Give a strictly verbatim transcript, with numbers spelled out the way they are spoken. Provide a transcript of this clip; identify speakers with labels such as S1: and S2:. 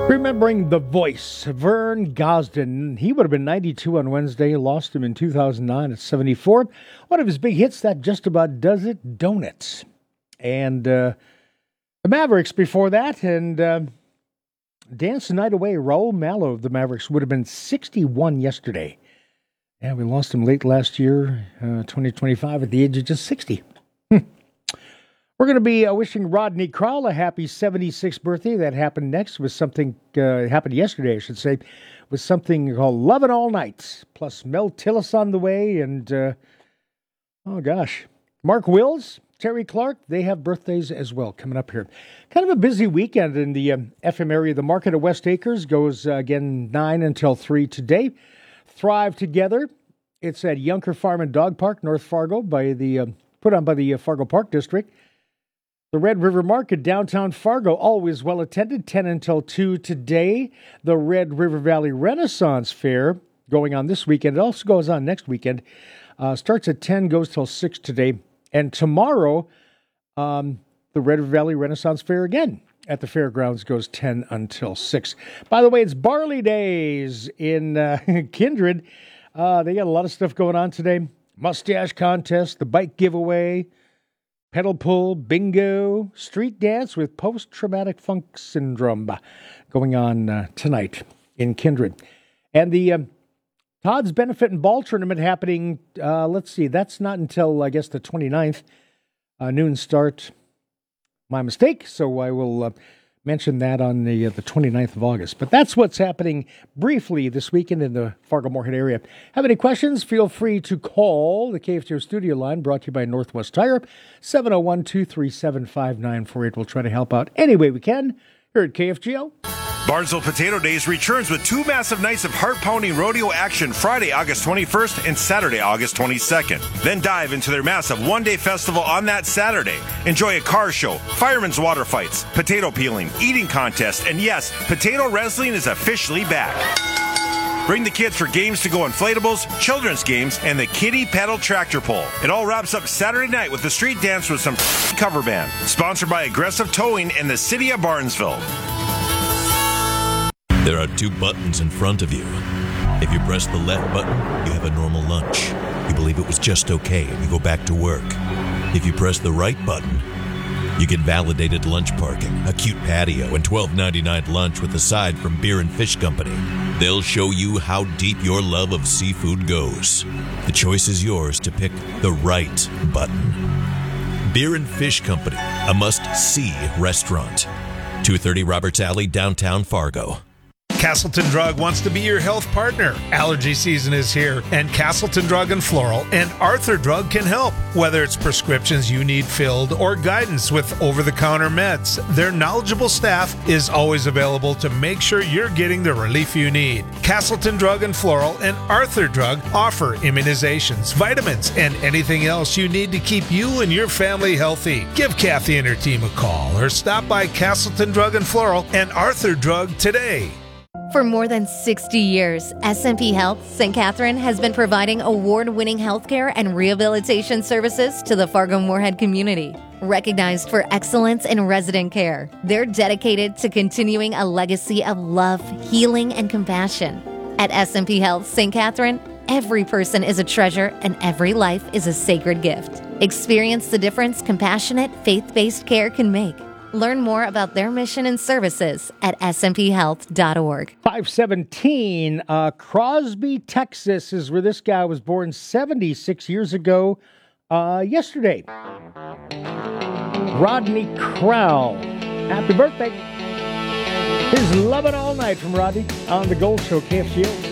S1: Remembering the voice, Vern Gosdin. He would have been ninety-two on Wednesday. Lost him in two thousand nine at seventy-four. One of his big hits, that just about does it, Donuts. And uh, the Mavericks before that. And uh, Dance the Night Away, Raul Malo of the Mavericks would have been sixty-one yesterday. And we lost him late last year, uh, twenty twenty-five, at the age of just sixty. We're going to be uh, wishing Rodney Crowell a happy seventy-sixth birthday. That happened next with something, uh, happened yesterday, I should say, with something called Lovin' All Night, plus Mel Tillis on the way, and, uh, oh gosh, Mark Wills, Terry Clark, they have birthdays as well coming up here. Kind of a busy weekend in the um, F M area. The Market at West Acres goes, uh, again, nine until three today. Thrive Together, it's at Yunker Farm and Dog Park, North Fargo, by the uh, put on by the uh, Fargo Park District. The Red River Market, downtown Fargo, always well attended, ten until two today. The Red River Valley Renaissance Fair going on this weekend. It also goes on next weekend. Uh, starts at ten, goes till six today. And tomorrow, um, the Red River Valley Renaissance Fair again at the fairgrounds goes ten until six. By the way, it's Barley Days in uh, Kindred. Uh, they got a lot of stuff going on today. Mustache contest, the bike giveaway, pedal pull, bingo, street dance with post-traumatic funk syndrome going on uh, tonight in Kindred. And the uh, Todd's Benefit and Ball Tournament happening, uh, let's see, that's not until, I guess, the twenty-ninth. Uh, noon start. My mistake, so I will uh, mention that on the uh, the twenty-ninth of August. But that's what's happening briefly this weekend in the Fargo-Moorhead area. Have any questions? Feel free to call the K F G O studio line, brought to you by Northwest Tire, seven oh one, two three seven, five nine four eight. We'll try to help out any way we can here at K F G O.
S2: Barnesville Potato Days returns with two massive nights of heart-pounding rodeo action Friday, August twenty-first and Saturday, August twenty-second. Then dive into their massive one-day festival on that Saturday. Enjoy a car show, firemen's water fights, potato peeling, eating contest, and yes, potato wrestling is officially back. Bring the kids for games to go inflatables, children's games, and the kiddie pedal tractor pull. It all wraps up Saturday night with the street dance with some cover band. Sponsored by Aggressive Towing and the City of Barnesville.
S3: There are two buttons in front of you. If you press the left button, you have a normal lunch. You believe it was just okay and you go back to work. If you press the right button, you get validated lunch parking, a cute patio, and twelve ninety-nine lunch with a side from Beer and Fish Company. They'll show you how deep your love of seafood goes. The choice is yours to pick the right button. Beer and Fish Company, a must-see restaurant. two thirty Roberts Alley, downtown Fargo.
S4: Castleton Drug wants to be your health partner. Allergy season is here, and Castleton Drug and Floral and Arthur Drug can help. Whether it's prescriptions you need filled or guidance with over-the-counter meds, their knowledgeable staff is always available to make sure you're getting the relief you need. Castleton Drug and Floral and Arthur Drug offer immunizations, vitamins, and anything else you need to keep you and your family healthy. Give Kathy and her team a call or stop by Castleton Drug and Floral and Arthur Drug today.
S5: For more than sixty years, S and P Health Saint Catherine has been providing award-winning healthcare and rehabilitation services to the Fargo-Moorhead community. Recognized for excellence in resident care, they're dedicated to continuing a legacy of love, healing, and compassion. At S and P Health Saint Catherine, every person is a treasure and every life is a sacred gift. Experience the difference compassionate, faith-based care can make. Learn more about their mission and services at s m p health dot org.
S1: five seventeen, uh, Crosby, Texas is where this guy was born seventy-six years ago uh, yesterday. Rodney Crowell. Happy birthday. Here's Lovin' All Night from Rodney on the Gold Show, K F G O.